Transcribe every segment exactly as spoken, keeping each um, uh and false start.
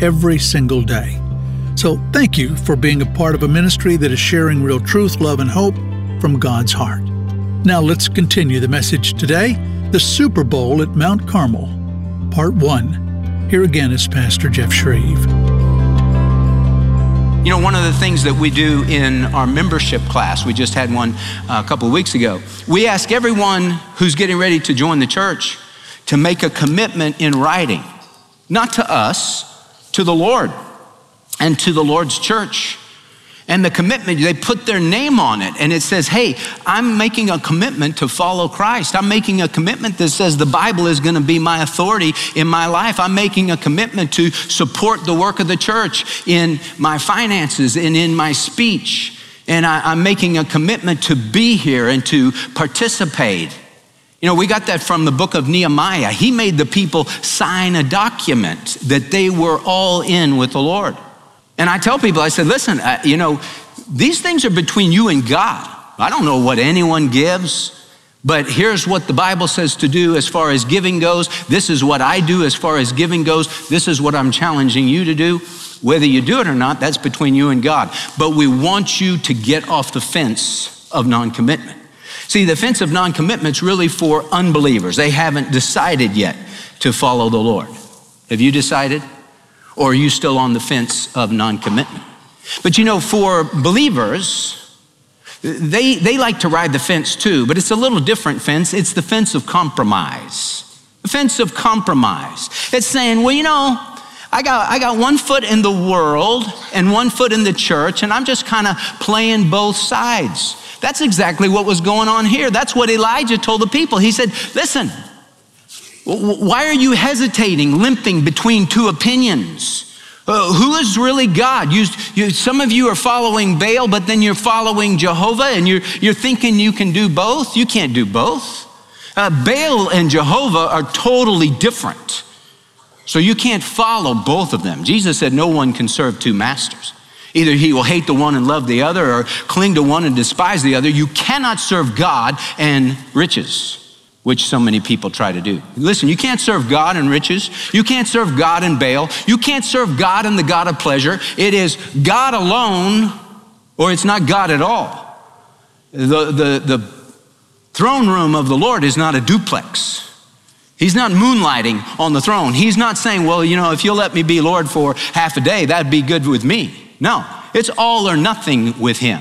every single day. So thank you for being a part of a ministry that is sharing real truth, love, and hope from God's heart. Now let's continue the message today, the Super Bowl at Mount Carmel, Part one. Here again is Pastor Jeff Shreve. You know, one of the things that we do in our membership class, we just had one uh, a couple of weeks ago, we ask everyone who's getting ready to join the church to make a commitment in writing, not to us, to the Lord and to the Lord's church. And the commitment, they put their name on it, and it says, hey, I'm making a commitment to follow Christ. I'm making a commitment that says the Bible is going to be my authority in my life. I'm making a commitment to support the work of the church in my finances and in my speech. And I, I'm making a commitment to be here and to participate. You know, we got that from the book of Nehemiah. He made the people sign a document that they were all in with the Lord. And I tell people, I said, listen, uh, you know, these things are between you and God. I don't know what anyone gives, but here's what the Bible says to do as far as giving goes. This is what I do as far as giving goes. This is what I'm challenging you to do. Whether you do it or not, that's between you and God. But we want you to get off the fence of non-commitment. See, the fence of non-commitment is really for unbelievers. They haven't decided yet to follow the Lord. Have you decided? Or are you still on the fence of non-commitment? But you know, for believers, they, they like to ride the fence too, but it's a little different fence. It's the fence of compromise. The fence of compromise. It's saying, well, you know, I got, I got one foot in the world and one foot in the church, and I'm just kind of playing both sides. That's exactly what was going on here. That's what Elijah told the people. He said, listen, why are you hesitating, limping between two opinions? Uh, who is really God? You, you, some of you are following Baal, but then you're following Jehovah, and you're, you're thinking you can do both. You can't do both. Uh, Baal and Jehovah are totally different. So you can't follow both of them. Jesus said no one can serve two masters. Either he will hate the one and love the other, or cling to one and despise the other. You cannot serve God and riches, which so many people try to do. Listen, you can't serve God and riches. You can't serve God and Baal. You can't serve God and the God of pleasure. It is God alone, or it's not God at all. The, the, the throne room of the Lord is not a duplex. He's not moonlighting on the throne. He's not saying, well, you know, if you'll let me be Lord for half a day, that'd be good with me. No, it's all or nothing with him.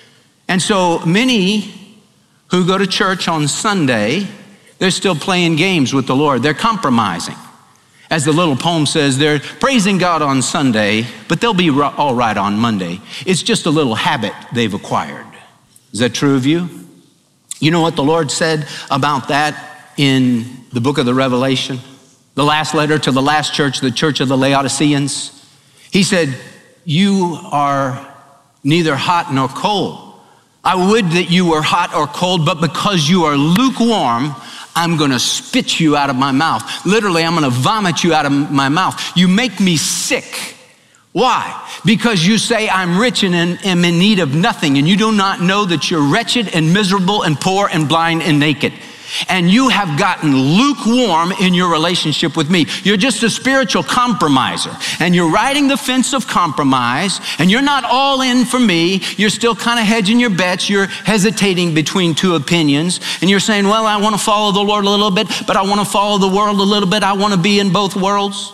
And so many who go to church on Sunday, they're still playing games with the Lord. They're compromising. As the little poem says, they're praising God on Sunday, but they'll be all right on Monday. It's just a little habit they've acquired. Is that true of you? You know what the Lord said about that in the book of the Revelation? The last letter to the last church, the church of the Laodiceans. He said, you are neither hot nor cold. I would that you were hot or cold, but because you are lukewarm, I'm going to spit you out of my mouth. Literally, I'm going to vomit you out of my mouth. You make me sick. Why? Because you say I'm rich and am in need of nothing, and you do not know that you're wretched and miserable and poor and blind and naked. And you have gotten lukewarm in your relationship with me. You're just a spiritual compromiser, and you're riding the fence of compromise, and you're not all in for me. You're still kind of hedging your bets. You're hesitating between two opinions, and you're saying, well, I want to follow the Lord a little bit, but I want to follow the world a little bit. I want to be in both worlds.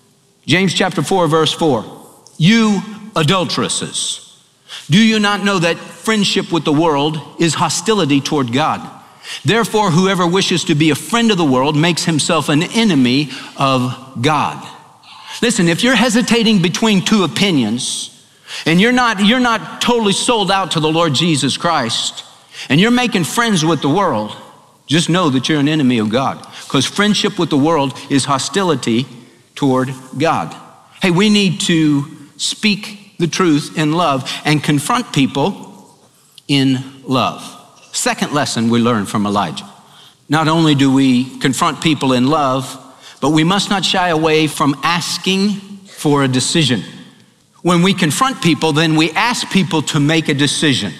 James chapter four, verse four. You adulteresses, do you not know that friendship with the world is hostility toward God? Therefore, whoever wishes to be a friend of the world makes himself an enemy of God. Listen, if you're hesitating between two opinions, and you're not, you're not totally sold out to the Lord Jesus Christ, and you're making friends with the world, just know that you're an enemy of God, because friendship with the world is hostility toward God. Hey, we need to speak the truth in love and confront people in love. Second lesson we learn from Elijah. Not only do we confront people in love, but we must not shy away from asking for a decision. When we confront people, then we ask people to make a decision.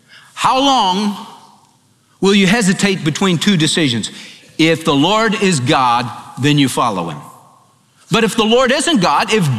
How long will you hesitate between two decisions? If the Lord is God, then you follow him. But if the Lord isn't God, if